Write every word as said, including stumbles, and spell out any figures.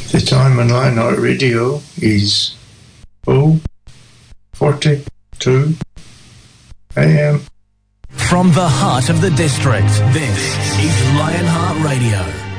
The time on Lionheart Radio is oh forty-two a m. From the heart of the district, this is Lionheart Radio.